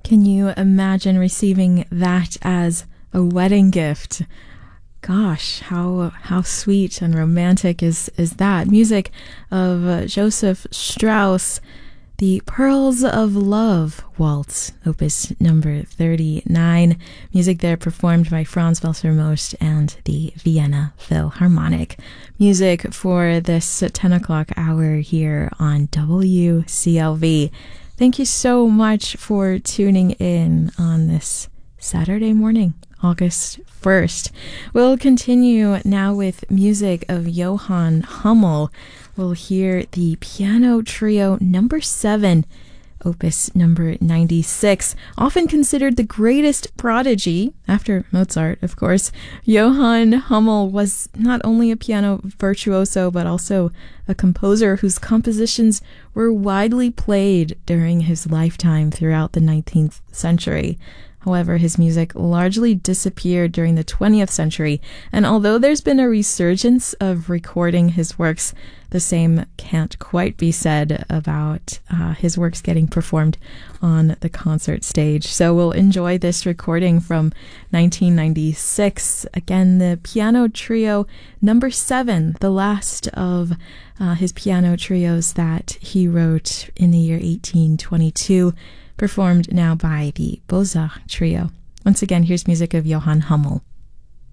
Can you imagine receiving that as a wedding gift? Gosh, how sweet and romantic is that? Music of Joseph Strauss, the Pearls of Love Waltz, opus number 39. Music there performed by Franz Welser-Most and the Vienna Philharmonic. Music for this 10 o'clock hour here on WCLV. Thank you so much for tuning in on this Saturday morning, August 1st. We'll continue now with music of Johann Hummel. We'll hear the Piano Trio number 7, opus number 96. Often considered the greatest prodigy, after Mozart, of course, Johann Hummel was not only a piano virtuoso, but also a composer whose compositions were widely played during his lifetime throughout the 19th century. However, his music largely disappeared during the 20th century, and although there's been a resurgence of recording his works, the same can't quite be said about his works getting performed on the concert stage. So we'll enjoy this recording from 1996. Again, the Piano Trio number 7, the last of his piano trios that he wrote in the year 1822. Performed now by the Beaux-Arts Trio. Once again, here's music of Johann Hummel.